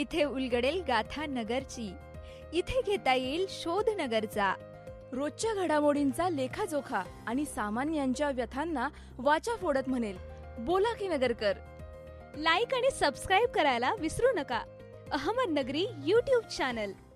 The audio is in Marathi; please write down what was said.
इथे उलगडेल गाथा नगरची, इथे घेता येईल शोध नगरचा. रोजच्या घडामोडींचा लेखाजोखा आणि सामान्यांच्या व्यथांना वाचा फोडत म्हणेल, बोला की नगरकर. लाईक आणि सबस्क्राईब करायला विसरू नका. अहमदनगरी YouTube चॅनल.